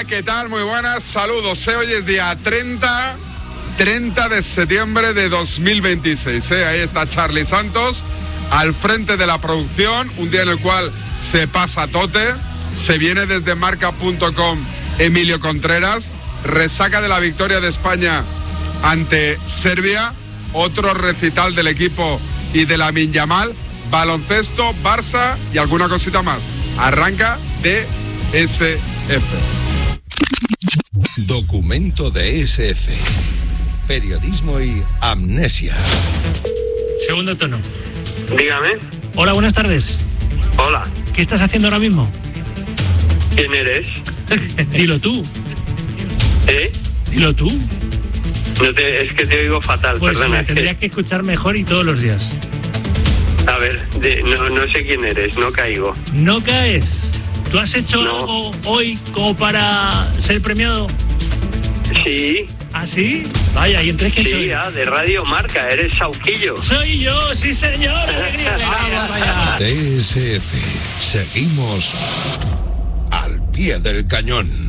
¿qué tal? Muy buenas, saludos. Hoy es día 30 de septiembre de 2026. Ahí está Charlie Santos al frente de la producción, un día en el cual se pasa tote. Se viene desde marca.com Emilio Contreras, resaca de la victoria de España ante Serbia, otro recital del equipo y de Lamine Yamal, baloncesto, Barça y alguna cosita más. Arranca DSF. Documento de SF. Periodismo y amnesia. Segundo tono. Dígame. Hola, buenas tardes. Hola. ¿Qué estás haciendo ahora mismo? ¿Quién eres? Dilo tú. ¿Eh? Dilo tú. Es que te oigo fatal, pues perdona. Me tendrías que escuchar mejor y todos los días. A ver, no sé quién eres, no caigo. ¿No caes? ¿Tú has hecho algo hoy como para ser premiado? Sí. ¿Ah, sí? Vaya, ¿y entonces quién soy? Sí, de Radio Marca, eres Sauquillo. Soy yo, sí señor. DSF. Seguimos al pie del cañón.